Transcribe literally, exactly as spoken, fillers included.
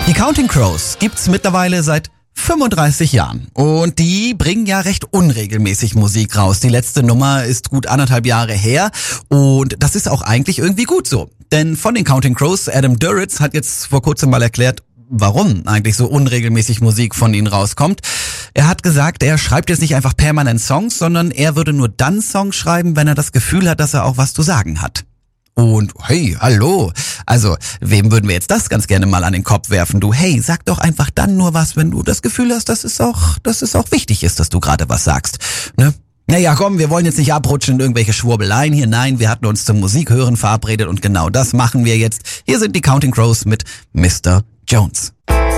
Die Counting Crows gibt's mittlerweile seit fünfunddreißig Jahren. Und die bringen ja recht unregelmäßig Musik raus. Die letzte Nummer ist gut anderthalb Jahre her und das ist auch eigentlich irgendwie gut so. Denn von den Counting Crows, Adam Duritz hat jetzt vor kurzem mal erklärt, warum eigentlich so unregelmäßig Musik von ihnen rauskommt. Er hat gesagt, er schreibt jetzt nicht einfach permanent Songs, sondern er würde nur dann Songs schreiben, wenn er das Gefühl hat, dass er auch was zu sagen hat. Und hey, hallo, also wem würden wir jetzt das ganz gerne mal an den Kopf werfen? Du, hey, sag doch einfach dann nur was, wenn du das Gefühl hast, dass es auch, dass es auch wichtig ist, dass du gerade was sagst, ne? Naja, komm, wir wollen jetzt nicht abrutschen in irgendwelche Schwurbeleien hier. Nein, wir hatten uns zum Musikhören verabredet und genau das machen wir jetzt. Hier sind die Counting Crows mit Mister Jones.